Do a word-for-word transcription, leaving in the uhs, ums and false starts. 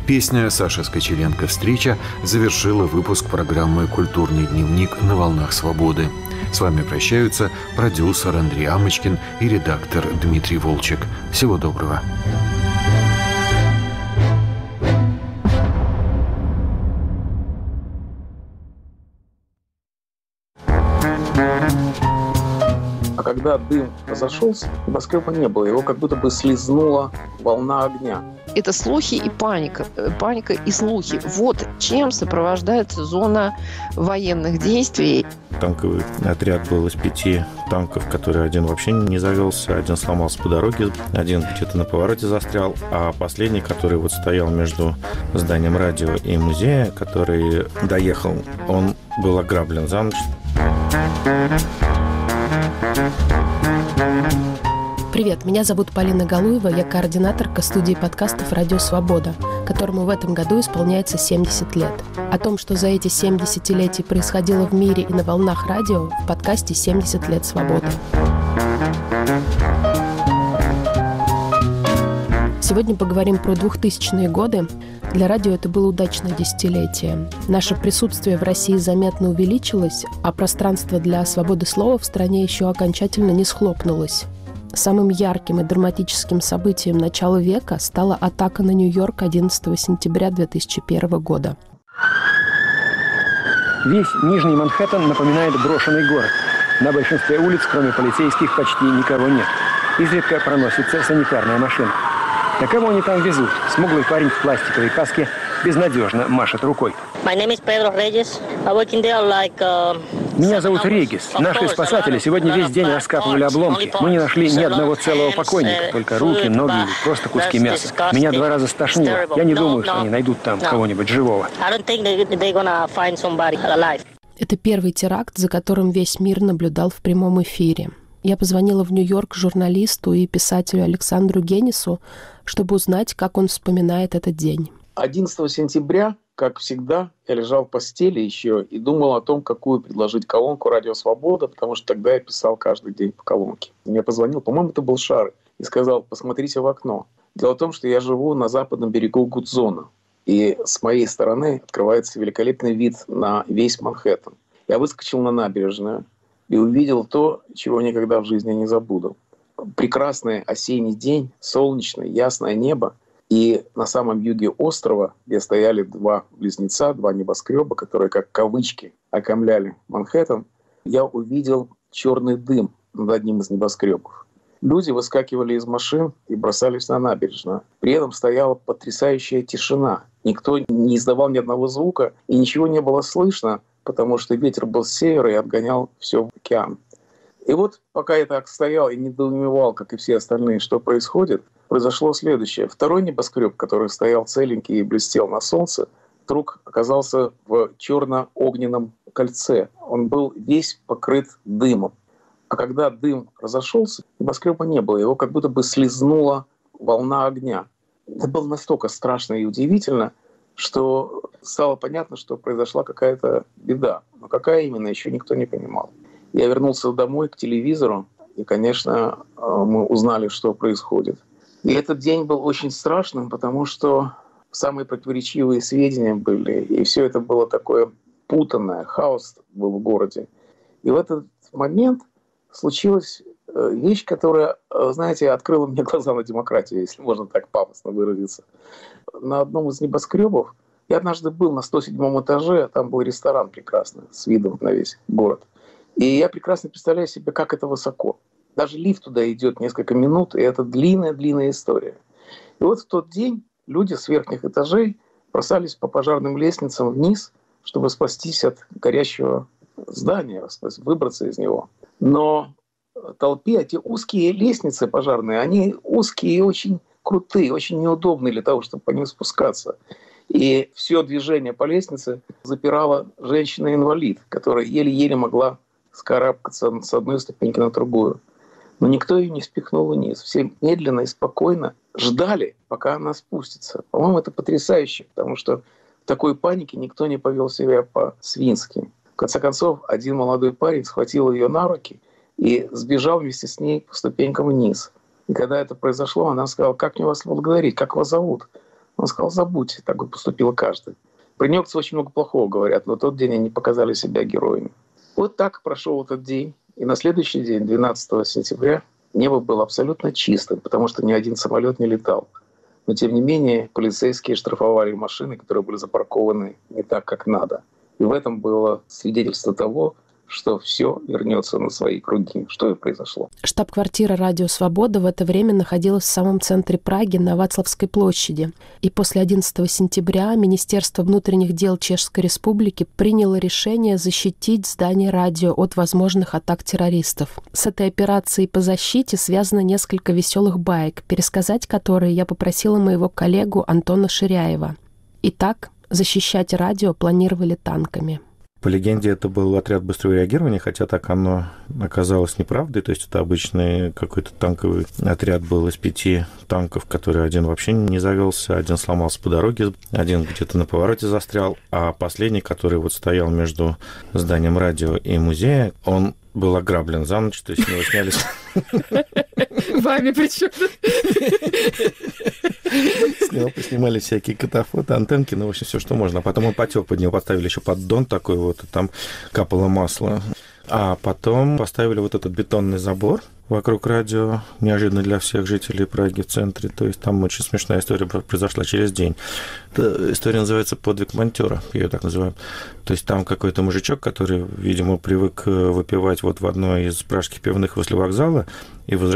Песня Саши Скочеленко «Встреча» завершила выпуск программы «Культурный дневник» на волнах свободы. С вами прощаются продюсер Андрей Амочкин и редактор Дмитрий Волчек. Всего доброго. А когда дым разошелся, небоскреба не было, его как будто бы слизнула волна огня. Это слухи и паника. Паника и слухи. Вот чем сопровождается зона военных действий. Танковый отряд был из пяти танков, который один вообще не завелся, один сломался по дороге, один где-то на повороте застрял, а последний, который вот стоял между зданием радио и музея, который доехал, он был ограблен за ночь. Привет, меня зовут Полина Галуева, я координаторка студии подкастов «Радио Свобода», которому в этом году исполняется семьдесят лет. О том, что за эти семь десятилетий происходило в мире и на волнах радио, в подкасте «семьдесят лет свободы». Сегодня поговорим про двухтысячные годы. Для радио это было удачное десятилетие. Наше присутствие в России заметно увеличилось, а пространство для свободы слова в стране еще окончательно не схлопнулось. Самым ярким и драматическим событием начала века стала атака на Нью-Йорк одиннадцатого сентября две тысячи первого года. Весь Нижний Манхэттен напоминает брошенный город. На большинстве улиц, кроме полицейских, почти никого нет. Изредка проносится санитарная машина. Да кого они там везут? Смуглый парень в пластиковой каске безнадежно машет рукой. Меня зовут Регис. Наши спасатели сегодня весь день раскапывали обломки. Мы не нашли ни одного целого покойника, только руки, ноги или просто куски мяса. Меня два раза стошнило. Я не думаю, что они найдут там кого-нибудь живого. Это первый теракт, за которым весь мир наблюдал в прямом эфире. Я позвонила в Нью-Йорк журналисту и писателю Александру Генису, чтобы узнать, как он вспоминает этот день. одиннадцатого сентября, как всегда, я лежал в постели еще и думал о том, какую предложить колонку «Радио Свобода», потому что тогда я писал каждый день по колонке. Мне позвонил, по-моему, это был Шары, и сказал: посмотрите в окно. Дело в том, что я живу на западном берегу Гудзона, и с моей стороны открывается великолепный вид на весь Манхэттен. Я выскочил на набережную и увидел то, чего никогда в жизни не забуду. Прекрасный осенний день, солнечное, ясное небо. И на самом юге острова, где стояли два близнеца, два небоскреба, которые как кавычки окаймляли Манхэттен, я увидел черный дым над одним из небоскребов. Люди выскакивали из машин и бросались на набережную. При этом стояла потрясающая тишина. Никто не издавал ни одного звука, и ничего не было слышно, потому что ветер был с севера и отгонял все в океан. И вот пока я так стоял и недоумевал, как и все остальные, что происходит, произошло следующее. Второй небоскреб, который стоял целенький и блестел на солнце, вдруг оказался в черно-огненном кольце. Он был весь покрыт дымом. А когда дым разошелся, небоскреба не было. Его как будто бы слизнула волна огня. Это было настолько страшно и удивительно, что стало понятно, что произошла какая-то беда. Но какая именно, еще никто не понимал. Я вернулся домой к телевизору, и, конечно, мы узнали, что происходит. И этот день был очень страшным, потому что самые противоречивые сведения были, и все это было такое путанное, хаос был в городе. И в этот момент случилась вещь, которая, знаете, открыла мне глаза на демократию, если можно так пафосно выразиться. На одном из небоскребов я однажды был на сто седьмом этаже, там был ресторан прекрасный, с видом на весь город. И я прекрасно представляю себе, как это высоко. Даже лифт туда идет несколько минут, и это длинная-длинная история. И вот в тот день люди с верхних этажей бросались по пожарным лестницам вниз, чтобы спастись от горящего здания, выбраться из него. Но толпе эти узкие лестницы пожарные, они узкие и очень крутые, очень неудобные для того, чтобы по ним спускаться. И все движение по лестнице запирала женщина-инвалид, которая еле-еле могла скарабкаться с одной ступеньки на другую. Но никто ее не спихнул вниз. Все медленно и спокойно ждали, пока она спустится. По-моему, это потрясающе, потому что в такой панике никто не повел себя по-свински. В конце концов, один молодой парень схватил ее на руки и сбежал вместе с ней по ступенькам вниз. И когда это произошло, она сказала: «Как мне вас благодарить? Как вас зовут?» Он сказал: забудьте, так бы поступил каждый. Про немцев очень много плохого говорят, но в тот день они показали себя героями. Вот так прошел этот день. И на следующий день, двенадцатого сентября, небо было абсолютно чистым, потому что ни один самолет не летал. Но, тем не менее, полицейские штрафовали машины, которые были запаркованы не так, как надо. И в этом было свидетельство того, что все вернется на свои круги. Что и произошло. Штаб-квартира «Радио Свобода» в это время находилась в самом центре Праги на Вацлавской площади. И после одиннадцатого сентября Министерство внутренних дел Чешской Республики приняло решение защитить здание радио от возможных атак террористов. С этой операцией по защите связано несколько веселых баек, пересказать которые я попросила моего коллегу Антона Ширяева. Итак, защищать радио планировали танками. По легенде, это был отряд быстрого реагирования, хотя так оно оказалось неправдой. То есть это обычный какой-то танковый отряд был из пяти танков, который один вообще не завелся, один сломался по дороге, один где-то на повороте застрял, а последний, который вот стоял между зданием радио и музея, он был ограблен за ночь, то есть с него снялись... Вами причем? С него поснимали всякие катафоты, антенки, ну, в общем, все, что можно. А потом он потек под него, поставили еще поддон такой вот, и там капало масло. А потом поставили вот этот бетонный забор вокруг радио, неожиданно для всех жителей Праги в центре. То есть там очень смешная история произошла через день. Эта история называется «Подвиг монтера», я ее так называю. То есть там какой-то мужичок, который, видимо, привык выпивать вот в одной из пражских пивных возле вокзала, и